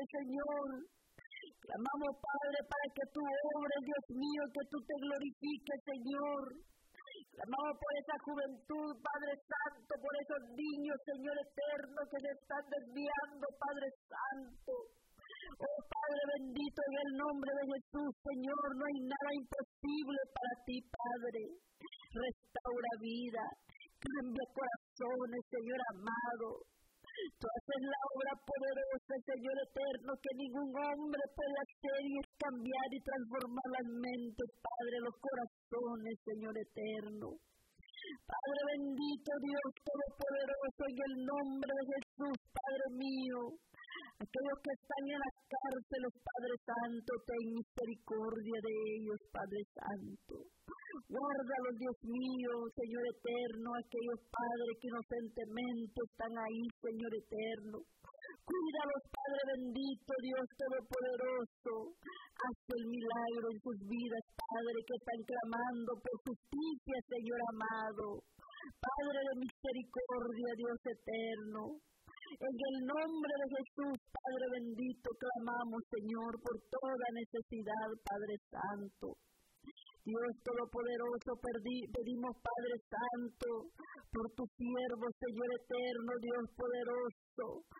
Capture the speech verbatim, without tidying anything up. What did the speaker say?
Señor. Clamamos, Padre, para que tú obres, Dios mío, que tú te glorifiques, Señor. Clamamos por esa juventud, Padre Santo, por esos niños, Señor eterno, que se están desviando, Padre Santo. Oh, Padre bendito, en el nombre de Jesús, Señor, no hay nada imposible para ti, Padre. Restaura vida, cambia corazones, Señor amado. Tú haces la obra poderosa, Señor eterno, que ningún hombre puede hacer, y es cambiar y transformar las mentes, Padre, los corazones, Señor eterno. Padre bendito, Dios todopoderoso, en el nombre de Jesús, Padre mío. Aquellos que están en las cárceles, Padre Santo, ten misericordia de ellos, Padre Santo. Guárdalos, Dios mío, Señor eterno, aquellos padres que inocentemente están ahí, Señor eterno. Cuídalos, Padre bendito, Dios todopoderoso. Haz el milagro en sus vidas, Padre, que están clamando por justicia, Señor amado. Padre de misericordia, Dios eterno. En el nombre de Jesús, Padre bendito, clamamos, Señor, por toda necesidad, Padre Santo. Dios todopoderoso, pedimos, Padre Santo, por tu siervo, Señor eterno, Dios poderoso.